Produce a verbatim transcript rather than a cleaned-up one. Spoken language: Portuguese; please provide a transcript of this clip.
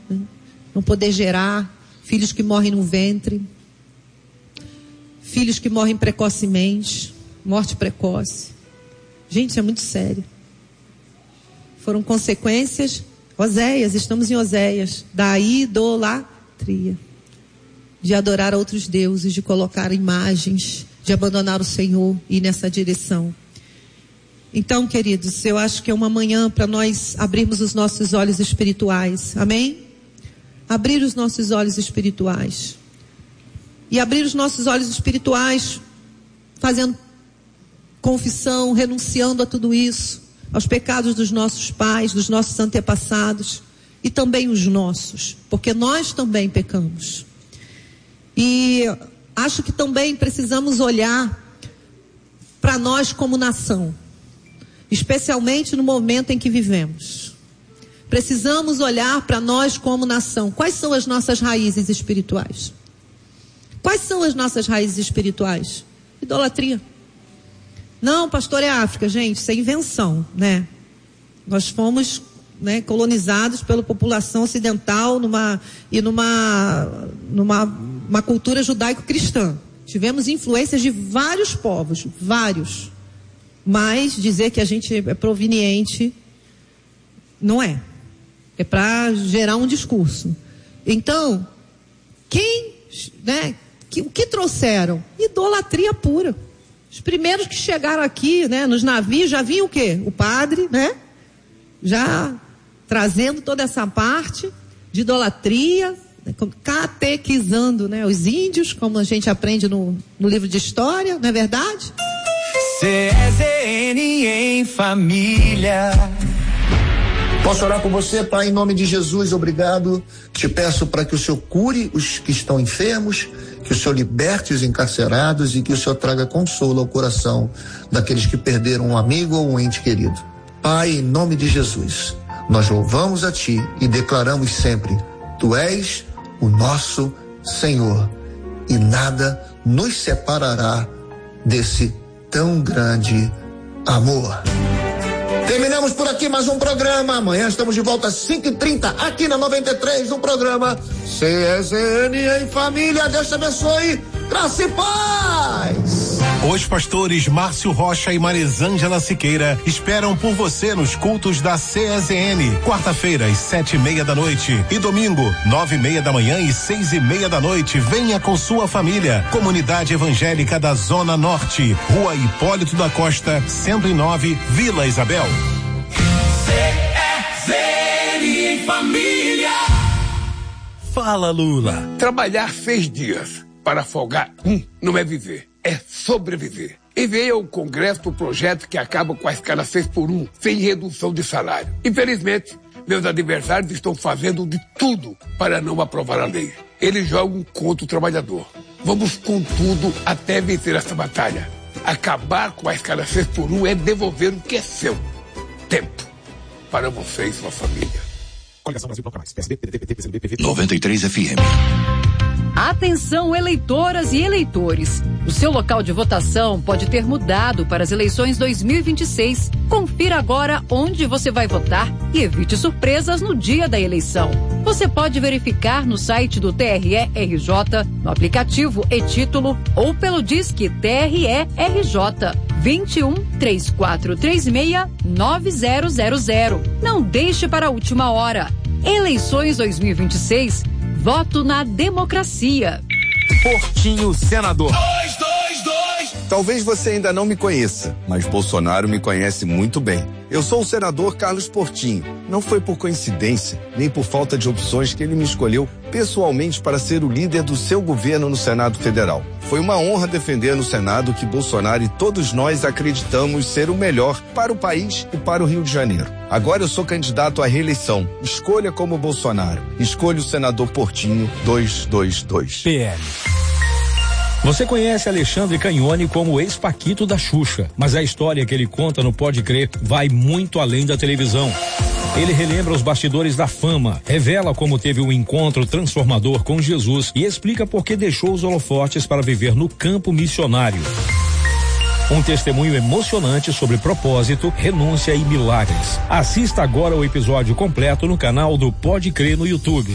né? Não poder gerar, filhos que morrem no ventre, filhos que morrem precocemente, morte precoce. Gente, é muito sério. Foram consequências, Oséias, estamos em Oséias, da idolatria, de adorar a outros deuses, de colocar imagens, de abandonar o Senhor e ir nessa direção. Então, queridos, eu acho que é uma manhã para nós abrirmos os nossos olhos espirituais, amém? Abrir os nossos olhos espirituais. E abrir os nossos olhos espirituais fazendo confissão, renunciando a tudo isso, aos pecados dos nossos pais, dos nossos antepassados e também os nossos, porque nós também pecamos. E acho que também precisamos olhar para nós como nação, especialmente no momento em que vivemos. Precisamos olhar para nós como nação. Quais são as nossas raízes espirituais? Quais são as nossas raízes espirituais? Idolatria. Não, pastor, é África, gente, isso é invenção, né? Nós fomos, né, colonizados pela população ocidental numa, e numa, numa uma cultura judaico-cristã. Tivemos influências de vários povos, vários. Mas dizer que a gente é proveniente não é. É para gerar um discurso. Então, quem, né, que, o que trouxeram? Idolatria pura. Os primeiros que chegaram aqui, né, nos navios, já vinha o quê? O padre, né? Já trazendo toda essa parte de idolatria, né, catequizando, né, os índios, como a gente aprende no, no livro de história, não é verdade? C S N em família. Posso orar por você, Pai, em nome de Jesus, obrigado. Te peço para que o Senhor cure os que estão enfermos, que o Senhor liberte os encarcerados e que o Senhor traga consolo ao coração daqueles que perderam um amigo ou um ente querido. Pai, em nome de Jesus, nós louvamos a Ti e declaramos sempre: Tu és o nosso Senhor e nada nos separará desse tão grande amor. Terminamos por aqui mais um programa. Amanhã estamos de volta às cinco e trinta aqui na noventa e três, no programa C S N em Família. Deus te abençoe. Graça e paz. Os pastores Márcio Rocha e Marisângela Siqueira esperam por você nos cultos da C S N. Quarta-feira, às sete e meia da noite. E domingo, nove e meia da manhã e seis e meia da noite. Venha com sua família. Comunidade Evangélica da Zona Norte. Rua Hipólito da Costa, cento e nove, Vila Isabel. C S N em família. Fala, Lula. Trabalhar seis dias para folgar um não é viver, é sobreviver. Enviei ao Congresso o projeto que acaba com a escala seis por um, sem redução de salário. Infelizmente, meus adversários estão fazendo de tudo para não aprovar a lei. Eles jogam contra o trabalhador. Vamos com tudo até vencer essa batalha. Acabar com a escala seis por um é devolver o que é seu. Tempo para você e sua família. Coligação Brasil Proclamais, P S D, P D T, P T, P C D, P V. noventa e três F M. Atenção, eleitoras e eleitores. O seu local de votação pode ter mudado para as eleições dois mil e vinte e seis. Confira agora onde você vai votar e evite surpresas no dia da eleição. Você pode verificar no site do T R E R J, no aplicativo e-Título ou pelo Disque T R E R J vinte e um, três quatro três seis, nove zero zero zero. Não deixe para a última hora. Eleições dois mil e vinte e seis. Voto na democracia. Portinho Senador. Dois, dois, dois. Talvez você ainda não me conheça, mas Bolsonaro me conhece muito bem. Eu sou o senador Carlos Portinho. Não foi por coincidência, nem por falta de opções que ele me escolheu pessoalmente para ser o líder do seu governo no Senado Federal. Foi uma honra defender no Senado que Bolsonaro e todos nós acreditamos ser o melhor para o país e para o Rio de Janeiro. Agora eu sou candidato à reeleição. Escolha como Bolsonaro. Escolha o senador Portinho dois dois dois. P L. Você conhece Alexandre Canhone como o ex-paquito da Xuxa, mas a história que ele conta no Pode Crer vai muito além da televisão. Ele relembra os bastidores da fama, revela como teve um encontro transformador com Jesus e explica por que deixou os holofotes para viver no campo missionário. Um testemunho emocionante sobre propósito, renúncia e milagres. Assista agora o episódio completo no canal do Pode Crer no YouTube.